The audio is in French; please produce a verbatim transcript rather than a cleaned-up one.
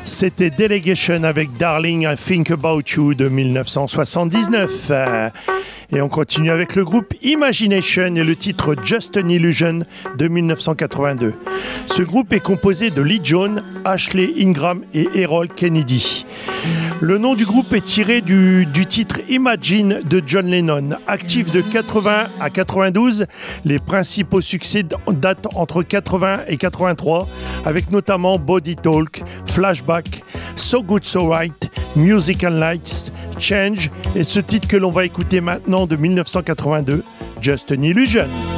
C'était Delegation avec Darling I Think About You de dix-neuf cent soixante-dix-neuf. Et on continue avec le groupe Imagination et le titre Just an Illusion de dix-neuf cent quatre-vingt-deux. Ce groupe est composé de Lee Jones, Ashley Ingram et Harold Kennedy. Le nom du groupe est tiré du, du titre Imagine de John Lennon. Actif de quatre-vingts à quatre-vingt-douze, les principaux succès datent entre quatre-vingts et quatre-vingt-trois, avec notamment Body Talk, Flashback, So Good So Right, Music and Lights, Change et ce titre que l'on va écouter maintenant de dix-neuf cent quatre-vingt-deux, Just an Illusion.